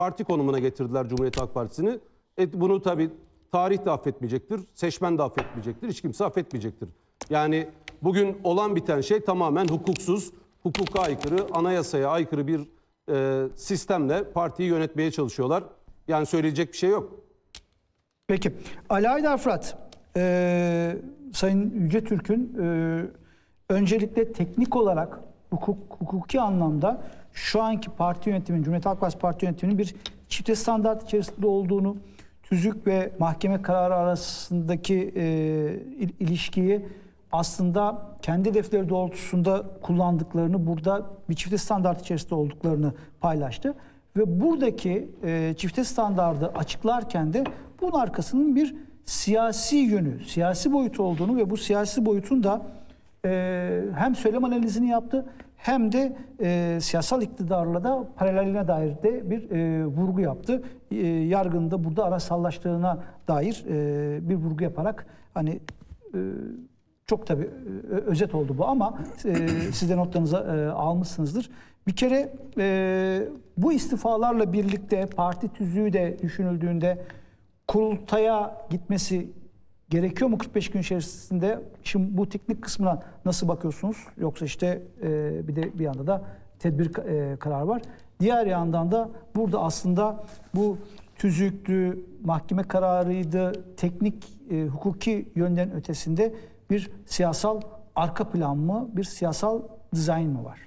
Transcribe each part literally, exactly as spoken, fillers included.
parti konumuna getirdiler Cumhuriyet Halk Partisi'ni. E, bunu tabii tarih de affetmeyecektir, seçmen de affetmeyecektir, hiç kimse affetmeyecektir. Yani bugün olan biten şey tamamen hukuksuz, hukuka aykırı, anayasaya aykırı bir e, sistemle partiyi yönetmeye çalışıyorlar. Yani söyleyecek bir şey yok. Peki. Ali Aydar Fırat, e, Sayın Yüce Türk'ün e, öncelikle teknik olarak hukuk, hukuki anlamda şu anki parti yönetiminin, Cumhuriyet Halk Partisi parti yönetiminin bir çifte standart içerisinde olduğunu, tüzük ve mahkeme kararı arasındaki e, ilişkiyi aslında kendi hedefleri doğrultusunda kullandıklarını, burada bir çifte standart içerisinde olduklarını paylaştı. Ve buradaki e, çifte standardı açıklarken de bunun arkasının bir siyasi yönü, siyasi boyutu olduğunu ve bu siyasi boyutun da e, hem söylem analizini yaptı hem de e, siyasal iktidarla da paraleline dair de bir e, vurgu yaptı. E, yargının da burada araçsallaştığına dair e, bir vurgu yaparak hani e, çok tabii e, özet oldu bu ama e, siz de notlarınıza e, almışsınızdır. Bir kere e, bu istifalarla birlikte parti tüzüğü de düşünüldüğünde kurultaya gitmesi gerekiyor mu kırk beş gün içerisinde? Şimdi bu teknik kısmına nasıl bakıyorsunuz? Yoksa işte e, bir de bir yanda da tedbir e, kararı var. Diğer yandan da burada aslında bu tüzüklü, mahkeme kararıydı, teknik, e, hukuki yönden ötesinde bir siyasal arka plan mı, bir siyasal dizayn mı var?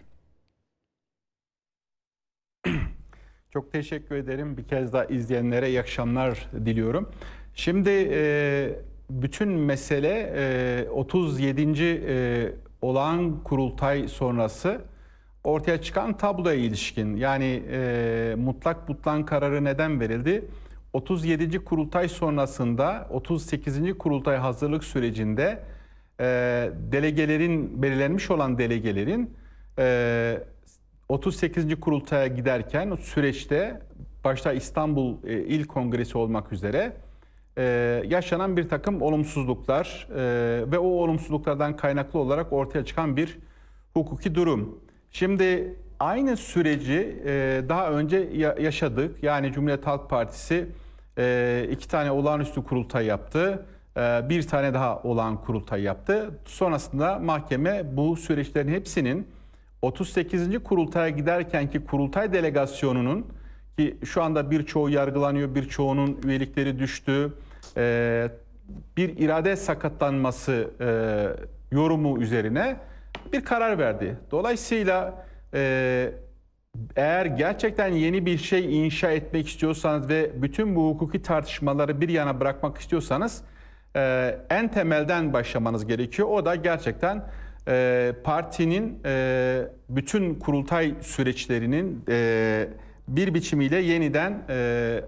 Çok teşekkür ederim. Bir kez daha izleyenlere iyi akşamlar diliyorum. Şimdi e, bütün mesele e, otuz yedinci E, olağan kurultay sonrası ortaya çıkan tabloya ilişkin. Yani e, mutlak butlan kararı neden verildi? otuz yedinci kurultay sonrasında otuz sekizinci kurultay hazırlık sürecinde e, delegelerin, belirlenmiş olan delegelerin e, otuz sekizinci kurultaya giderken süreçte başta İstanbul e, İl Kongresi olmak üzere e, yaşanan bir takım olumsuzluklar e, ve o olumsuzluklardan kaynaklı olarak ortaya çıkan bir hukuki durum. Şimdi aynı süreci e, daha önce ya yaşadık. Yani Cumhuriyet Halk Partisi e, iki tane olağanüstü kurultay yaptı. E, bir tane daha olağan kurultay yaptı. Sonrasında mahkeme bu süreçlerin hepsinin otuz sekizinci kurultaya giderkenki kurultay delegasyonunun, ki şu anda birçoğu yargılanıyor, birçoğunun üyelikleri düştü, e, bir irade sakatlanması e, yorumu üzerine bir karar verdi. Dolayısıyla e, eğer gerçekten yeni bir şey inşa etmek istiyorsanız ve bütün bu hukuki tartışmaları bir yana bırakmak istiyorsanız e, en temelden başlamanız gerekiyor. O da gerçekten e, partinin e, bütün kurultay süreçlerinin e, bir biçimiyle yeniden e,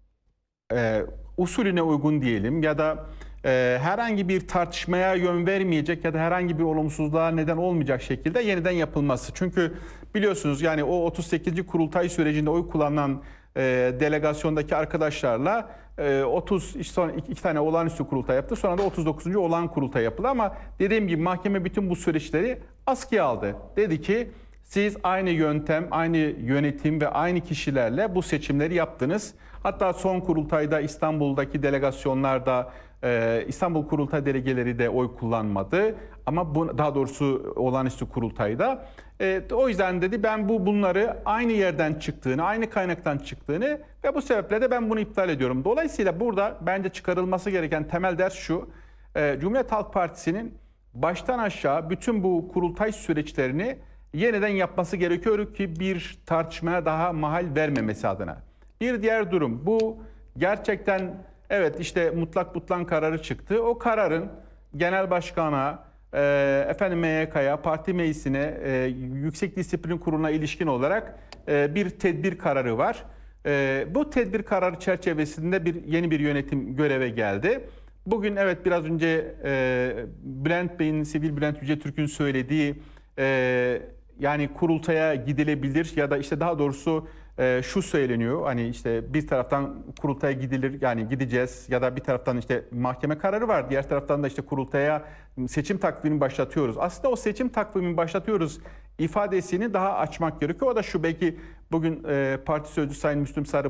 e, usulüne uygun diyelim ya da e, herhangi bir tartışmaya yön vermeyecek ya da herhangi bir olumsuzluğa neden olmayacak şekilde yeniden yapılması. Çünkü biliyorsunuz yani o otuz sekizinci kurultay sürecinde oy kullanan e, delegasyondaki arkadaşlarla e, otuz işte sonra iki, iki tane olağanüstü kurultay yaptı. Sonra da otuz dokuzuncu olağan kurultay yapıldı ama dediğim gibi mahkeme bütün bu süreçleri askıya aldı. Dedi ki siz aynı yöntem, aynı yönetim ve aynı kişilerle bu seçimleri yaptınız. Hatta son kurultayda İstanbul'daki delegasyonlarda e, İstanbul Kurultay delegeleri de oy kullanmadı. Ama bu, daha doğrusu olağanüstü kurultayda. E, o yüzden dedi ben bu bunları aynı yerden çıktığını, aynı kaynaktan çıktığını ve bu sebeple de ben bunu iptal ediyorum. Dolayısıyla burada bence çıkarılması gereken temel ders şu. E, Cumhuriyet Halk Partisi'nin baştan aşağı bütün bu kurultay süreçlerini yeniden yapması gerekiyor ki bir tartışmaya daha mahal vermemesi adına. Bir diğer durum bu gerçekten evet işte mutlak butlan kararı çıktı. O kararın genel başkana, e, efendim M Y K'ya, parti meclisine, e, Yüksek Disiplin Kurulu'na ilişkin olarak e, bir tedbir kararı var. E, bu tedbir kararı çerçevesinde bir yeni bir yönetim göreve geldi. Bugün evet biraz önce e, Bülent Bey'in, Sivil Bülent Yüce Türk'ün söylediği e, yani kurultaya gidilebilir ya da işte daha doğrusu e, şu söyleniyor hani işte bir taraftan kurultaya gidilir yani gideceğiz ya da bir taraftan işte mahkeme kararı var, diğer taraftan da işte kurultaya seçim takvimini başlatıyoruz. Aslında o seçim takvimini başlatıyoruz ifadesini daha açmak gerekiyor. O da şu, belki bugün e, parti sözcüsü Sayın Müslüm Sarı